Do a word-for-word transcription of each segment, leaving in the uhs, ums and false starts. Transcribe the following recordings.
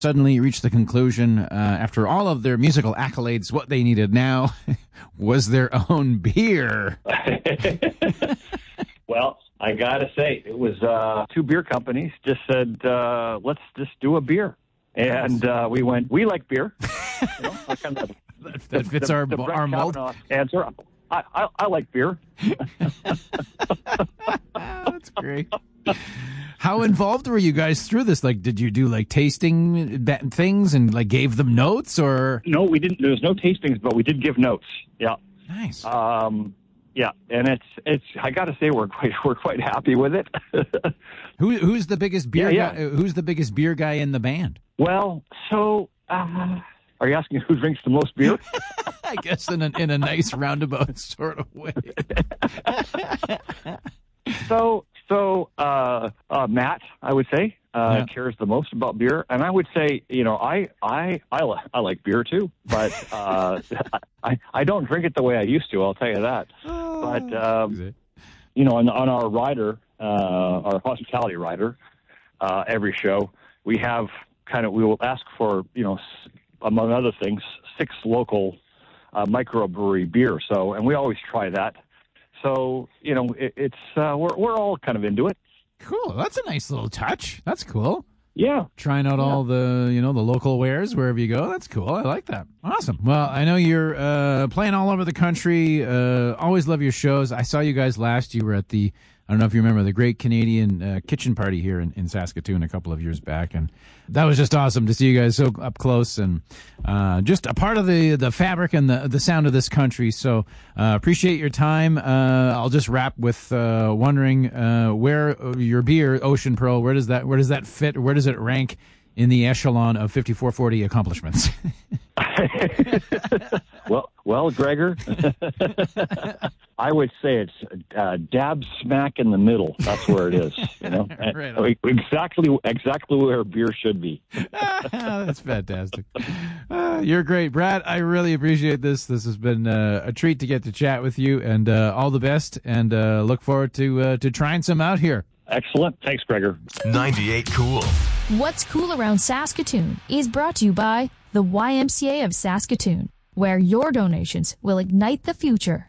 suddenly reached the conclusion, uh, after all of their musical accolades, what they needed now was their own beer. Well, I got to say, it was uh, two beer companies just said, uh, let's just do a beer. And uh, we went, we like beer. You know, kind of that, that fits the, our, the our mold. Answer. I, I, I like beer. That's great. How involved were you guys through this? Like, did you do like tasting things and like gave them notes, or? No, we didn't. There was no tastings, but we did give notes. Yeah. Nice. Um, yeah, and it's it's. I got to say, we're quite we're quite happy with it. Who who's the biggest beer yeah, guy? yeah. Who's the biggest beer guy in the band? Well, so uh, are you asking who drinks the most beer? I guess in a in a nice roundabout sort of way. so so uh, uh, Matt, I would say, uh, yeah. cares the most about beer, and I would say, you know, I I I, li- I like beer too, but uh, I I don't drink it the way I used to. I'll tell you that. Oh, but um, you know, on, on our rider, uh, our hospitality rider, uh, every show we have kind of we will ask for, you know, among other things, six local uh, microbrewery beer. So, and we always try that. So, you know, it, it's uh, we're we're all kind of into it. Cool. That's a nice little touch. That's cool. Yeah. Trying out yeah. all the, you know, the local wares wherever you go. That's cool. I like that. Awesome. Well, I know you're uh, playing all over the country. Uh, always love your shows. I saw you guys last. You were at the, I don't know if you remember, the Great Canadian uh, Kitchen Party here in, in Saskatoon a couple of years back. And that was just awesome to see you guys so up close and uh, just a part of the, the fabric and the, the sound of this country. So uh, appreciate your time. Uh, I'll just wrap with uh, wondering uh, where your beer, Ocean Pearl, where does that where does that fit? Where does it rank in the echelon of fifty-four forty accomplishments? well, well, Gregor, I would say it's uh, dab smack in the middle. That's where it is. You know, right exactly, exactly where beer should be. That's fantastic. Uh, you're great, Brad. I really appreciate this. This has been uh, a treat to get to chat with you, and uh, all the best. And uh, look forward to uh, to trying some out here. Excellent. Thanks, Gregor. ninety-eight Cool. What's Cool Around Saskatoon is brought to you by the Y M C A of Saskatoon, where your donations will ignite the future.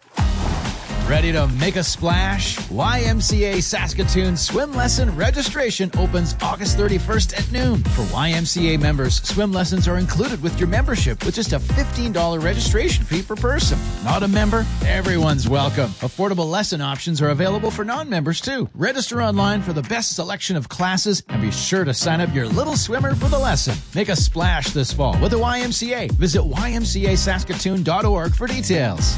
Ready to make a splash? Y M C A Saskatoon swim lesson registration opens August thirty-first at noon. For Y M C A members, swim lessons are included with your membership with just a fifteen dollars registration fee per person. Not a member? Everyone's welcome. Affordable lesson options are available for non-members too. Register online for the best selection of classes and be sure to sign up your little swimmer for the lesson. Make a splash this fall with the Y M C A. Visit y m c a saskatoon dot org for details.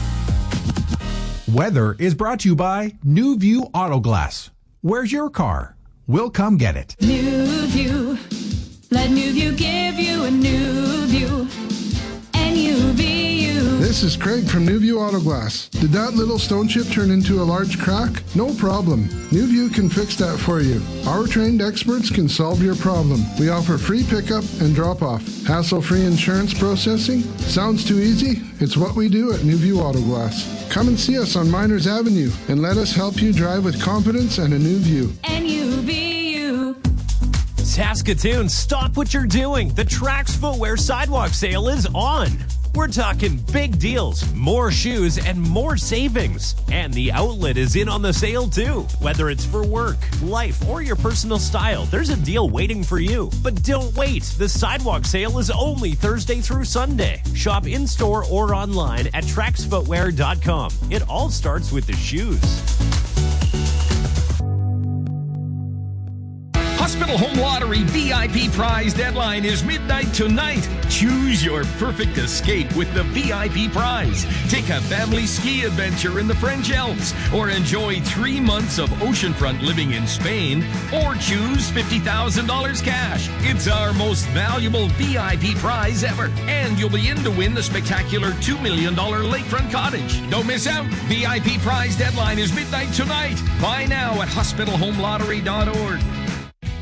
Weather is brought to you by New View Auto Glass. Where's your car? We'll come get it. New View. Let New View give you a new view. N U V U. This is Craig from New View Auto Glass. Did that little stone chip turn into a large crack? No problem. New View can fix that for you. Our trained experts can solve your problem. We offer free pickup and drop-off. Hassle-free insurance processing? Sounds too easy? It's what we do at New View Auto Glass. Come and see us on Miners Avenue and let us help you drive with confidence and a new view. N U V U. Saskatoon, stop what you're doing. The Trax Footwear Sidewalk Sale is on. We're talking big deals, more shoes, and more savings. And the outlet is in on the sale too. Whether it's for work, life, or your personal style, there's a deal waiting for you. But don't wait. The Sidewalk Sale is only Thursday through Sunday. Shop in-store or online at trax footwear dot com. It all starts with the shoes. Hospital Home Lottery V I P prize deadline is midnight tonight. Choose your perfect escape with the V I P prize. Take a family ski adventure in the French Alps, or enjoy three months of oceanfront living in Spain, or choose fifty thousand dollars cash. It's our most valuable V I P prize ever, and you'll be in to win the spectacular two million dollars lakefront cottage. Don't miss out. V I P prize deadline is midnight tonight. Buy now at hospital home lottery dot org.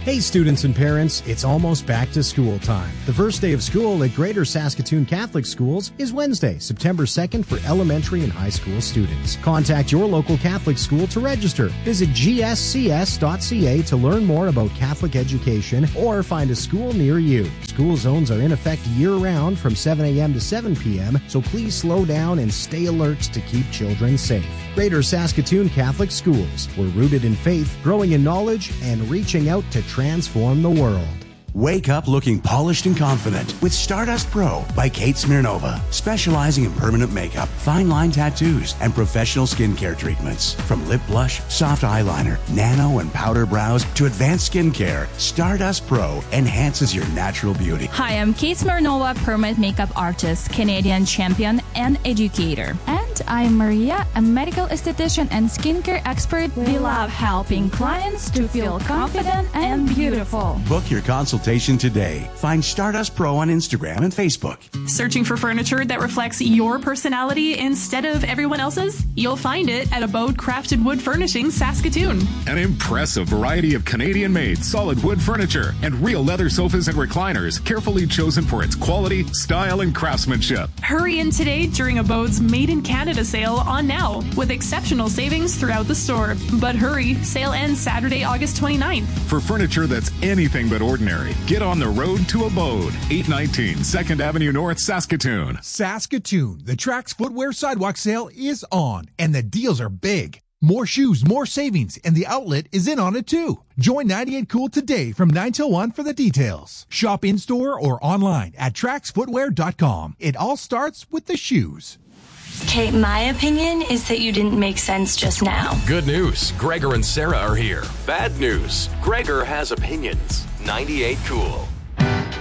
Hey students and parents, it's almost back to school time. The first day of school at Greater Saskatoon Catholic Schools is Wednesday, September second for elementary and high school students. Contact your local Catholic school to register. Visit g s c s dot c a to learn more about Catholic education or find a school near you. School zones are in effect year-round from seven a.m. to seven p.m., so please slow down and stay alert to keep children safe. Greater Saskatoon Catholic Schools. We're rooted in faith, growing in knowledge, and reaching out to transform the world. Wake up looking polished and confident with Stardust Pro by Kate Smirnova, specializing in permanent makeup, fine line tattoos, and professional skincare treatments. From lip blush, soft eyeliner, nano and powder brows to advanced skincare, Stardust Pro enhances your natural beauty. Hi, I'm Kate Smirnova, permanent makeup artist, Canadian champion, and educator. And I'm Maria, a medical esthetician and skincare expert. We love helping clients to feel confident and beautiful. Book your consultation today. Find Stardust Pro on Instagram and Facebook. Searching for furniture that reflects your personality instead of everyone else's? You'll find it at Abode Crafted Wood Furnishings, Saskatoon. An impressive variety of Canadian-made solid wood furniture and real leather sofas and recliners, carefully chosen for its quality, style, and craftsmanship. Hurry in today during Abode's Made in Canada sale on now, with exceptional savings throughout the store. But hurry, sale ends Saturday, August twenty-ninth. For furniture that's anything but ordinary, get on the road to Abode, eight nineteen second Avenue North, Saskatoon. Saskatoon, the Trax Footwear Sidewalk Sale is on, and the deals are big. More shoes, more savings, and the outlet is in on it too. Join ninety-eight Cool today from nine till one for the details. Shop in-store or online at trax footwear dot com. It all starts with the shoes. Kate, my opinion is that you didn't make sense just now. Good news. Gregor and Sarah are here. Bad news. Gregor has opinions. ninety-eight Cool.